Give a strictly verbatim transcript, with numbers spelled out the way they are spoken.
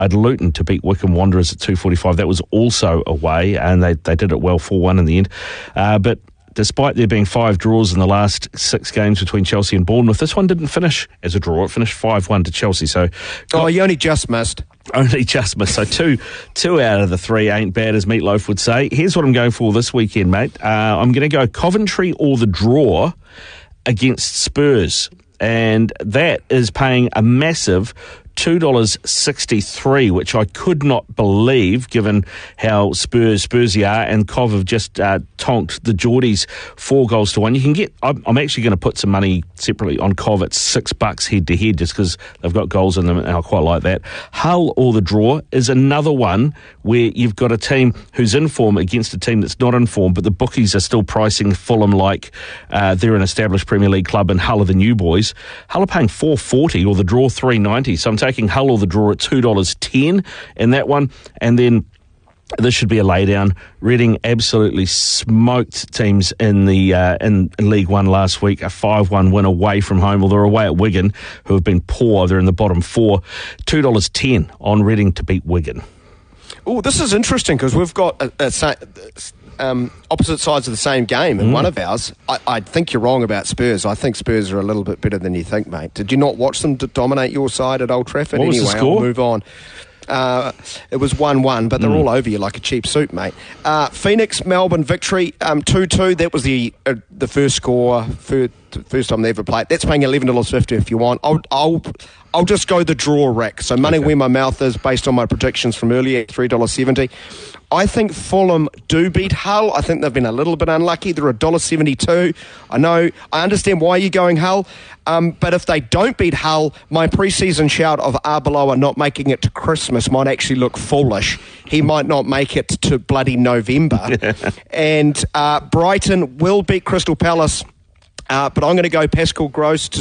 I'd Luton to beat Wycombe Wanderers at two forty-five. That was also away, and they, they did it well, four one in the end. Uh, but despite there being five draws in the last six games between Chelsea and Bournemouth, this one didn't finish as a draw. It finished five one to Chelsea. So, oh, you only just missed. Only just missed. So two two out of the three ain't bad, as Meatloaf would say. Here's what I'm going for this weekend, mate. Uh, I'm going to go Coventry or the draw against Spurs. And that is paying a massive two dollars sixty-three, which I could not believe, given how Spurs Spursy are, and Cov have just uh, tonked the Geordies four goals to one. You can get, I'm, I'm actually going to put some money separately on Cov at six bucks head to head, just because they've got goals in them, and I quite like that. Hull or the draw is another one where you've got a team who's in form against a team that's not in form, but the bookies are still pricing Fulham like uh, they're an established Premier League club, and Hull are the new boys. Hull are paying four forty, or the draw three ninety. So I'm taking Hull or the draw at two dollars ten in that one. And then this should be a laydown. Reading absolutely smoked teams in the uh, in, in League One last week. A five one win away from home. Well, they're away at Wigan, who have been poor. They're in the bottom four. two dollars ten on Reading to beat Wigan. Oh, this is interesting, because we've got a, a, um, opposite sides of the same game in mm. one of ours. I, I think you're wrong about Spurs. I think Spurs are a little bit better than you think, mate. Did you not watch them to dominate your side at Old Trafford? What was anyway, the score? I'll move on. Uh, it was one one, but they're mm. all over you like a cheap suit, mate. Uh, Phoenix, Melbourne victory, um, two two. That was the uh, the first score, first, first time they ever played. That's paying eleven dollars fifty if you want. I'll, I'll, I'll just go the draw, Rick. So money okay. where my mouth is, based on my predictions from earlier, three dollars seventy. I think Fulham do beat Hull. I think they've been a little bit unlucky. They're one dollar seventy-two. I know, I understand why you're going Hull, um, but if they don't beat Hull, my pre-season shout of Arbeloa not making it to Christmas might actually look foolish. He might not make it to bloody November. And uh, Brighton will beat Crystal Palace, uh, but I'm going to go Pascal Gross to